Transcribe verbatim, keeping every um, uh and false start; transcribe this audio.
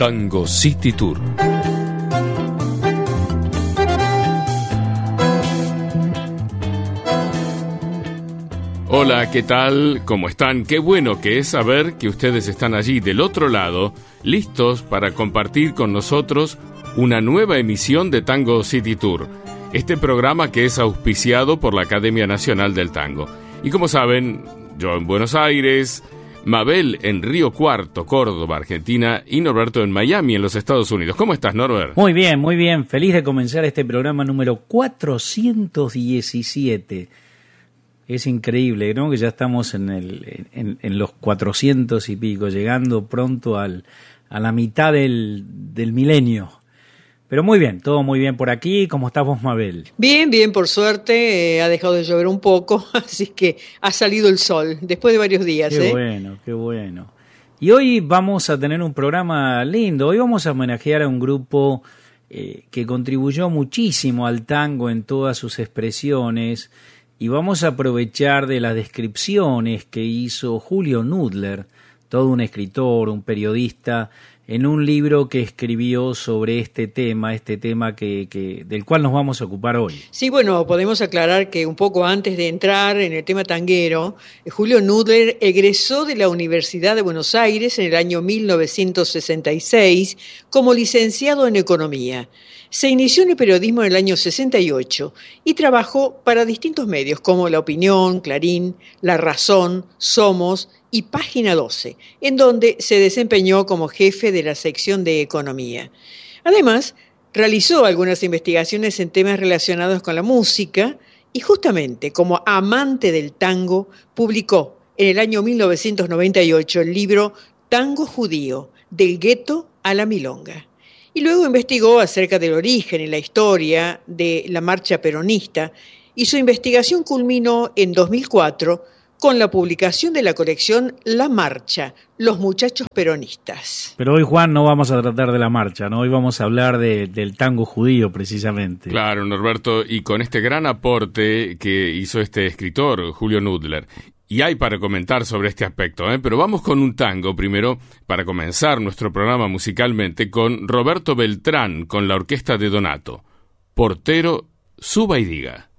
Tango City Tour. Hola, ¿qué tal? ¿Cómo están? Qué bueno que es saber que ustedes están allí del otro lado, listos para compartir con nosotros una nueva emisión de Tango City Tour, este programa que es auspiciado por la Academia Nacional del Tango. Y como saben, yo en Buenos Aires, Mabel en Río Cuarto, Córdoba, Argentina, y Norberto en Miami, en los Estados Unidos. ¿Cómo estás, Norbert? Muy bien, muy bien. Feliz de comenzar este programa número cuatrocientos diecisiete. Es increíble, ¿no? Que ya estamos en, el, en, en los cuatrocientos y pico, llegando pronto al, a la mitad del, del milenio. Pero muy bien, todo muy bien por aquí. ¿Cómo estás vos, Mabel? Bien, bien, por suerte. Eh, ha dejado de llover un poco, así que ha salido el sol después de varios días. Qué ¿eh? bueno, qué bueno. Y hoy vamos a tener un programa lindo. Hoy vamos a homenajear a un grupo eh, que contribuyó muchísimo al tango en todas sus expresiones. Y vamos a aprovechar de las descripciones que hizo Julio Nudler, todo un escritor, un periodista, en un libro que escribió sobre este tema, este tema que, que del cual nos vamos a ocupar hoy. Sí, bueno, podemos aclarar que un poco antes de entrar en el tema tanguero, Julio Nudler egresó de la Universidad de Buenos Aires en el año mil novecientos sesenta y seis como licenciado en Economía. Se inició en el periodismo en el año sesenta y ocho y trabajó para distintos medios como La Opinión, Clarín, La Razón, Somos y Página doce, en donde se desempeñó como jefe de la sección de Economía. Además, realizó algunas investigaciones en temas relacionados con la música y justamente como amante del tango publicó en el año mil novecientos noventa y ocho el libro Tango Judío, del gueto a la milonga. Y luego investigó acerca del origen y la historia de la marcha peronista, y su investigación culminó en dos mil cuatro con la publicación de la colección La Marcha, Los Muchachos Peronistas. Pero hoy, Juan, no vamos a tratar de la marcha, ¿no? Hoy vamos a hablar de, del tango judío, precisamente. Claro, Norberto, y con este gran aporte que hizo este escritor, Julio Nudler. Y hay para comentar sobre este aspecto, ¿eh? Pero vamos con un tango primero para comenzar nuestro programa musicalmente con Roberto Beltrán, con la orquesta de Donato. Portero, suba y diga.